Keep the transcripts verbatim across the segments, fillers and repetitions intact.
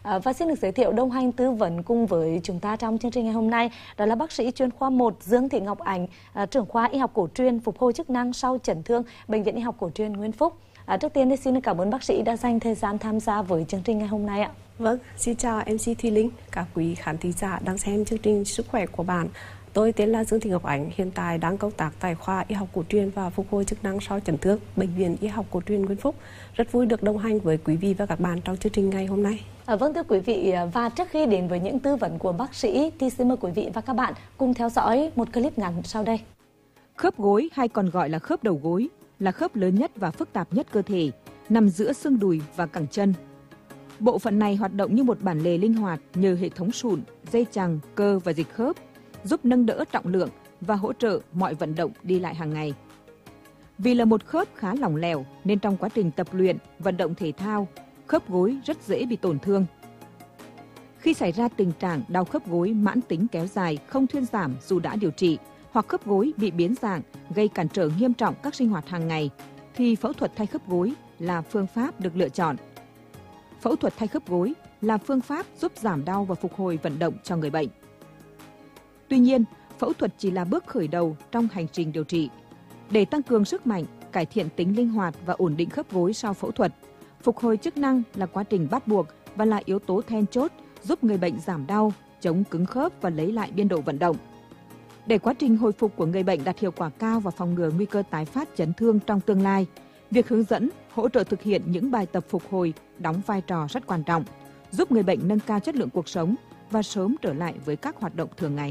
À, và xin được giới thiệu đồng hành tư vấn cùng với chúng ta trong chương trình ngày hôm nay đó là bác sĩ chuyên khoa một Dương Thị Ngọc Ánh, à, trưởng khoa y học cổ truyền phục hồi chức năng sau chấn thương Bệnh viện Y học cổ truyền Nguyễn Phúc. À, trước tiên thì xin cảm ơn bác sĩ đã dành thời gian tham gia với chương trình ngày hôm nay ạ. Vâng, xin chào em xê Thùy Linh, các quý khán thính giả đang xem chương trình Sức khỏe của bạn. Tôi tên là Dương Thị Ngọc Ánh, hiện tại đang công tác tại khoa y học cổ truyền và phục hồi chức năng sau chấn thương Bệnh viện Y học cổ truyền Nguyễn Phúc. Rất vui được đồng hành với quý vị và các bạn trong chương trình ngày hôm nay. À, vâng thưa quý vị, và trước khi đến với những tư vấn của bác sĩ thì xin mời quý vị và các bạn cùng theo dõi một clip ngắn sau đây. Khớp gối hay còn gọi là khớp đầu gối là khớp lớn nhất và phức tạp nhất cơ thể, nằm giữa xương đùi và cẳng chân. Bộ phận này hoạt động như một bản lề linh hoạt nhờ hệ thống sụn, dây chằng, cơ và dịch khớp, giúp nâng đỡ trọng lượng và hỗ trợ mọi vận động đi lại hàng ngày. Vì là một khớp khá lỏng lẻo nên trong quá trình tập luyện, vận động thể thao, khớp gối rất dễ bị tổn thương. Khi xảy ra tình trạng đau khớp gối mãn tính kéo dài không thuyên giảm dù đã điều trị, hoặc khớp gối bị biến dạng gây cản trở nghiêm trọng các sinh hoạt hàng ngày, thì phẫu thuật thay khớp gối là phương pháp được lựa chọn. Phẫu thuật thay khớp gối là phương pháp giúp giảm đau và phục hồi vận động cho người bệnh. Tuy nhiên, phẫu thuật chỉ là bước khởi đầu trong hành trình điều trị. Để tăng cường sức mạnh, cải thiện tính linh hoạt và ổn định khớp gối sau phẫu thuật, phục hồi chức năng là quá trình bắt buộc và là yếu tố then chốt giúp người bệnh giảm đau, chống cứng khớp và lấy lại biên độ vận động. Để quá trình hồi phục của người bệnh đạt hiệu quả cao và phòng ngừa nguy cơ tái phát chấn thương trong tương lai, việc hướng dẫn, hỗ trợ thực hiện những bài tập phục hồi đóng vai trò rất quan trọng, giúp người bệnh nâng cao chất lượng cuộc sống và sớm trở lại với các hoạt động thường ngày.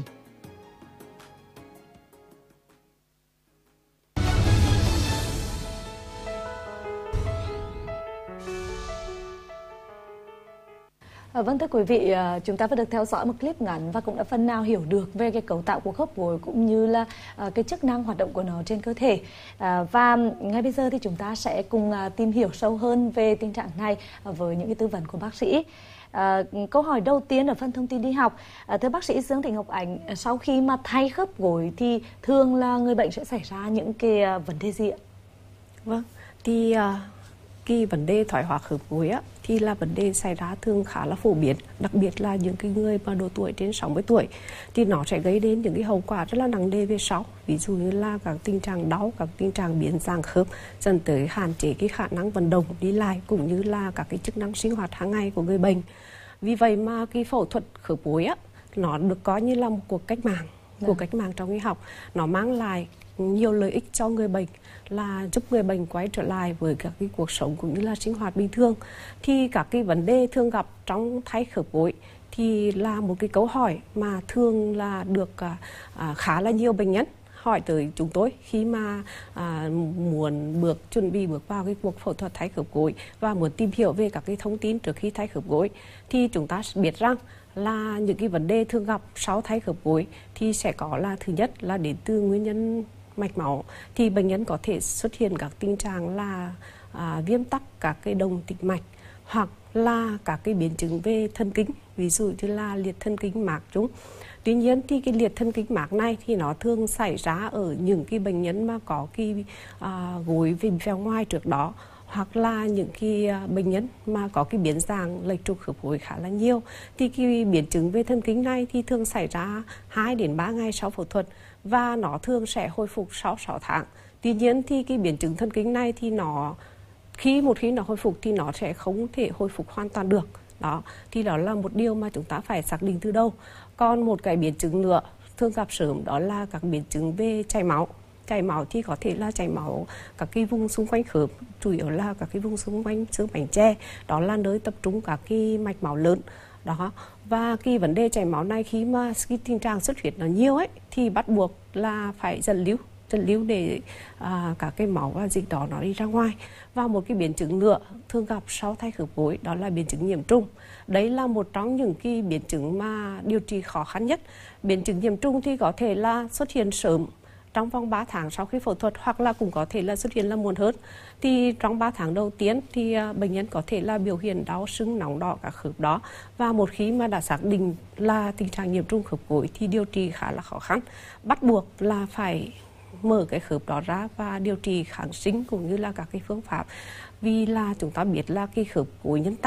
Vâng thưa quý vị, chúng ta vừa được theo dõi một clip ngắn và cũng đã phần nào hiểu được về cái cấu tạo của khớp gối cũng như là cái chức năng hoạt động của nó trên cơ thể. Và ngay bây giờ thì chúng ta sẽ cùng tìm hiểu sâu hơn về tình trạng này với những cái tư vấn của bác sĩ. À, câu hỏi đầu tiên ở phần thông tin y học, à, thưa bác sĩ Dương Thị Ngọc Ánh, sau khi mà thay khớp gối thì thường là người bệnh sẽ xảy ra những cái vấn đề gì ạ? Vâng, thì uh... cái vấn đề thoái hóa khớp gối á, thì là vấn đề xảy ra thường khá là phổ biến, đặc biệt là những cái người mà độ tuổi trên sáu mươi tuổi thì nó sẽ gây đến những cái hậu quả rất là nặng nề về sau, ví dụ như là các tình trạng đau, các tình trạng biến dạng khớp dẫn tới hạn chế cái khả năng vận động đi lại cũng như là các cái chức năng sinh hoạt hàng ngày của người bệnh. Vì vậy mà cái phẫu thuật khớp gối á, nó được coi như là một cuộc cách mạng, cuộc cách mạng trong y học. Nó mang lại nhiều lợi ích cho người bệnh, là giúp người bệnh quay trở lại với các cái cuộc sống cũng như là sinh hoạt bình thường. Thì các cái vấn đề thường gặp trong thay khớp gối thì là một cái câu hỏi mà thường là được à, khá là nhiều bệnh nhân hỏi tới chúng tôi khi mà à, muốn bước chuẩn bị bước vào cái cuộc phẫu thuật thay khớp gối và muốn tìm hiểu về các cái thông tin trước khi thay khớp gối. Thì chúng ta biết rằng là những cái vấn đề thường gặp sau thay khớp gối thì sẽ có là thứ nhất là đến từ nguyên nhân mạch máu, thì bệnh nhân có thể xuất hiện các tình trạng là à, viêm tắc các cái đồng tĩnh mạch hoặc là các cái biến chứng về thần kinh, ví dụ như là liệt thần kinh mạc trung. Tuy nhiên thì cái liệt thần kinh mạc này thì nó thường xảy ra ở những cái bệnh nhân mà có cái à, gối vì vèo ngoài trước đó, hoặc là những cái bệnh nhân mà có cái biến dạng lệch trục khớp gối khá là nhiều. Thì cái biến chứng về thần kinh này thì thường xảy ra hai đến ba ngày sau phẫu thuật và nó thường sẽ hồi phục sau sáu tháng. Tuy nhiên thì cái biến chứng thần kinh này thì nó khi một khi nó hồi phục thì nó sẽ không thể hồi phục hoàn toàn được. Đó, thì đó là một điều mà chúng ta phải xác định từ đầu. Còn một cái biến chứng nữa thường gặp sớm đó là các biến chứng về chảy máu. Chảy máu thì có thể là chảy máu các cái vùng xung quanh khớp, chủ yếu là các cái vùng xung quanh xương bánh tre, đó là nơi tập trung các cái mạch máu lớn. Đó, và cái vấn đề chảy máu này khi mà cái tình trạng xuất huyết nó nhiều ấy thì bắt buộc là phải dẫn lưu, dẫn lưu để à, các cái máu và dịch đó nó đi ra ngoài. Và một cái biến chứng nữa thường gặp sau thay khớp gối đó là biến chứng nhiễm trùng. Đấy là một trong những cái biến chứng mà điều trị khó khăn nhất. Biến chứng nhiễm trùng thì có thể là xuất hiện sớm trong vòng ba tháng sau khi phẫu thuật, hoặc là cũng có thể là xuất hiện là muộn hơn. Thì trong ba tháng đầu tiên thì bệnh nhân có thể là biểu hiện đau sưng nóng đỏ các khớp đó, và một khi mà đã xác định là tình trạng nhiễm trùng khớp gối thì điều trị khá là khó khăn, bắt buộc là phải mở cái khớp đó ra và điều trị kháng sinh cũng như là các cái phương pháp. Vì là chúng ta biết là cái khớp gối nhân tạo ấy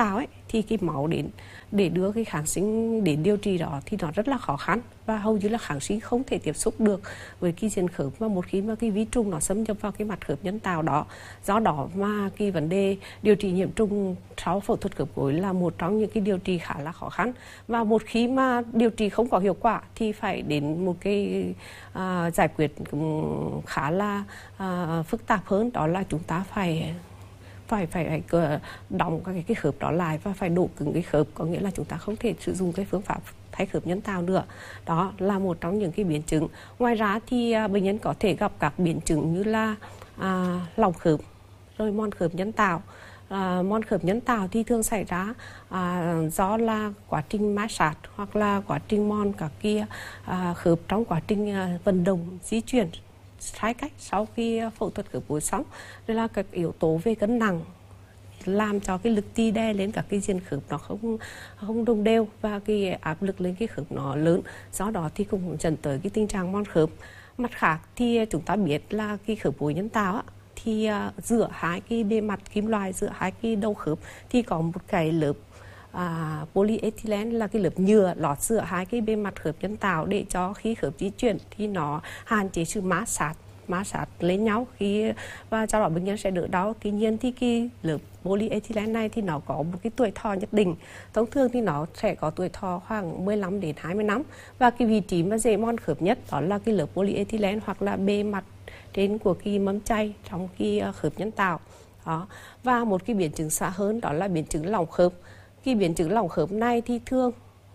thì cái máu đến để đưa cái kháng sinh đến điều trị đó thì nó rất là khó khăn, và hầu như là kháng sinh không thể tiếp xúc được với cái diện khớp, và một khi mà cái vi trùng nó xâm nhập vào cái mặt khớp nhân tạo đó, do đó mà cái vấn đề điều trị nhiễm trùng sau phẫu thuật khớp gối là một trong những cái điều trị khá là khó khăn. Và một khi mà điều trị không có hiệu quả thì phải đến một cái à, giải quyết khá là à, phức tạp hơn, đó là chúng ta phải phải phải, phải đóng cái, cái khớp đó lại và phải đổ cứng cái khớp, có nghĩa là chúng ta không thể sử dụng cái phương pháp thay khớp nhân tạo nữa. Đó là một trong những cái biến chứng. Ngoài ra thì à, bệnh nhân có thể gặp các biến chứng như là à, lỏng khớp, rồi mòn khớp nhân tạo. À, mòn khớp nhân tạo thì thường xảy ra à, do là quá trình ma sát hoặc là quá trình mòn các kia à, khớp trong quá trình à, vận động di chuyển sai cách sau khi phẫu thuật khớp gối xong, rồi là các yếu tố về cân nặng làm cho cái lực ti đè lên các cái diện khớp nó không không đồng đều, và cái áp lực lên cái khớp nó lớn, do đó thì cũng dẫn tới cái tình trạng mòn khớp. Mặt khác thì chúng ta biết là cái khớp gối nhân tạo á, thì uh, giữa hai cái bề mặt kim loại, giữa hai cái đầu khớp thì có một cái lớp à, polyethylene là cái lớp nhựa lọt giữa hai cái bề mặt khớp nhân tạo, để cho khi khớp di chuyển thì nó hạn chế sự ma sát ma sát lên nhau, khi và cho đó bệnh nhân sẽ đỡ đau. Tuy nhiên thì cái lớp polyethylene này thì nó có một cái tuổi thọ nhất định, thông thường thì nó sẽ có tuổi thọ khoảng mười lăm đến hai mươi năm, và cái vị trí mà dễ mòn khớp nhất đó là cái lớp polyethylene hoặc là bề mặt trên của cái mâm chay trong cái khớp nhân tạo đó. Và một cái biến chứng xa hơn đó là biến chứng lỏng khớp. Cái biến chứng lỏng khớp này thì thường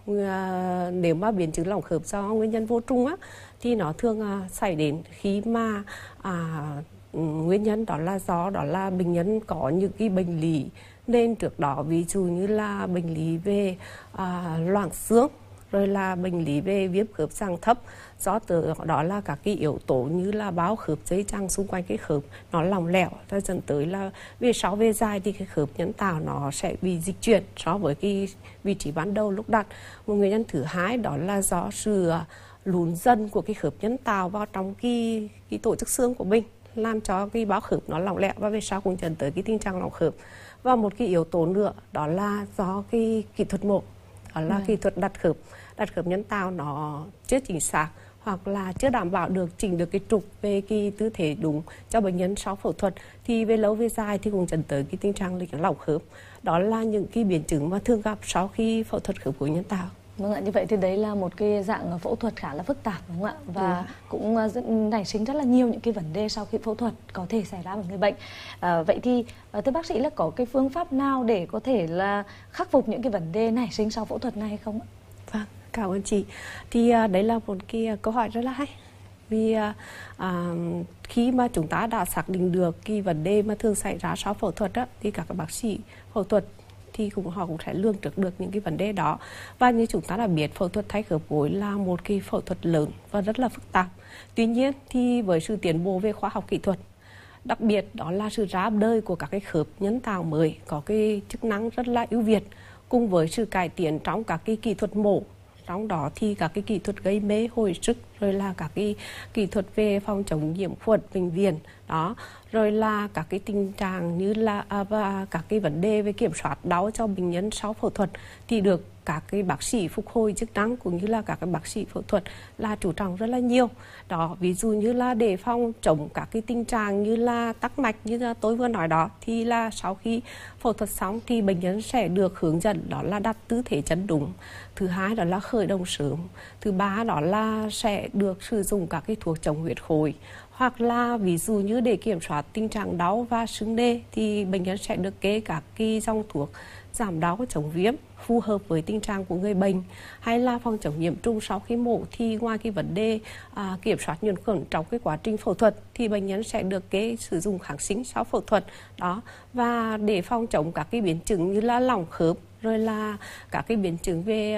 à, nếu mà biến chứng lỏng khớp do nguyên nhân vô trùng á, thì nó thường à, xảy đến khi mà à, nguyên nhân đó là do đó là bệnh nhân có những cái bệnh lý nên trước đó, ví dụ như là bệnh lý về à, loãng xương, rồi là bệnh lý về viêm khớp dạng thấp, do từ đó là các cái yếu tố như là bao khớp dây chằng xung quanh cái khớp nó lỏng lẻo, và dẫn tới là về sau về dài thì cái khớp nhân tạo nó sẽ bị dịch chuyển so với cái vị trí ban đầu lúc đặt. Một nguyên nhân thứ hai đó là do sự lún dần của cái khớp nhân tạo vào trong cái, cái tổ chức xương của mình, làm cho cái bao khớp nó lỏng lẻo, và về sau cũng dẫn tới cái tình trạng lỏng khớp. Và một cái yếu tố nữa đó là do cái kỹ thuật mổ, đó là kỹ thuật đặt khớp đặt khớp nhân tạo nó chưa chính xác, hoặc là chưa đảm bảo được chỉnh được cái trục về cái tư thế đúng cho bệnh nhân sau phẫu thuật, thì về lâu về dài thì cũng dẫn tới cái tình trạng lỏng khớp. Đó là những cái biến chứng mà thường gặp sau khi phẫu thuật khớp gối nhân tạo. Vâng ạ, như vậy thì đấy là một cái dạng phẫu thuật khá là phức tạp đúng không ạ? Và ừ. cũng nảy sinh rất là nhiều những cái vấn đề sau khi phẫu thuật có thể xảy ra với người bệnh. À, vậy thì thưa bác sĩ là có cái phương pháp nào để có thể là khắc phục những cái vấn đề nảy sinh sau phẫu thuật này hay không ạ? Vâng, cảm ơn chị. Thì à, đấy là một cái câu hỏi rất là hay. Vì à, à, khi mà chúng ta đã xác định được cái vấn đề mà thường xảy ra sau phẫu thuật á, thì các bác sĩ phẫu thuật thì cũng họ cũng sẽ lường trước được những cái vấn đề đó. Và như chúng ta đã biết, phẫu thuật thay khớp gối là một cái phẫu thuật lớn và rất là phức tạp. Tuy nhiên thì với sự tiến bộ về khoa học kỹ thuật, đặc biệt đó là sự ra đời của các cái khớp nhân tạo mới có cái chức năng rất là ưu việt, cùng với sự cải tiến trong các cái kỹ thuật mổ, trong đó thì các cái kỹ thuật gây mê hồi sức, rồi là các cái kỹ thuật về phòng chống nhiễm khuẩn bệnh viện đó, rồi là các cái tình trạng như là à, và các cái vấn đề về kiểm soát đau cho bệnh nhân sau phẫu thuật thì được các cái bác sĩ phục hồi chức năng cũng như là các cái bác sĩ phẫu thuật là chú trọng rất là nhiều đó. Ví dụ như là để phòng chống các cái tình trạng như là tắc mạch như là tôi vừa nói đó, thì là sau khi phẫu thuật xong thì bệnh nhân sẽ được hướng dẫn đó là đặt tư thế chân đúng, thứ hai đó là khởi động sớm, thứ ba đó là sẽ được sử dụng các cái thuốc chống huyết khối, hoặc là ví dụ như để kiểm soát tình trạng đau và sưng nề thì bệnh nhân sẽ được kê các cái dòng thuốc giảm đau chống viêm phù hợp với tình trạng của người bệnh. Hay là phòng chống nhiễm trùng sau khi mổ thì ngoài cái vấn đề à, kiểm soát nhiễm khuẩn trong cái quá trình phẫu thuật thì bệnh nhân sẽ được kê sử dụng kháng sinh sau phẫu thuật đó. Và để phòng chống các cái biến chứng như là lỏng khớp, rồi là các cái biến chứng về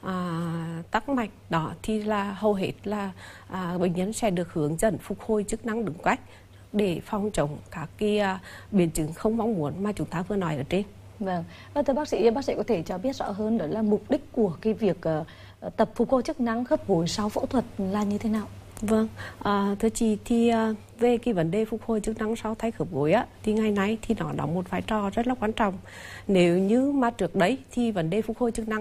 à, tắc mạch đó thì là hầu hết là à, bệnh nhân sẽ được hướng dẫn phục hồi chức năng đúng cách để phòng chống các cái à, biến chứng không mong muốn mà chúng ta vừa nói ở trên. Vâng, và thưa bác sĩ, bác sĩ có thể cho biết rõ hơn đó là mục đích của cái việc uh, tập phục hồi chức năng khớp gối sau phẫu thuật là như thế nào? Vâng, à, thưa chị thì à, về cái vấn đề phục hồi chức năng sau thay khớp gối á, thì ngày nay thì nó đóng một vai trò rất là quan trọng. Nếu như mà trước đấy thì vấn đề phục hồi chức năng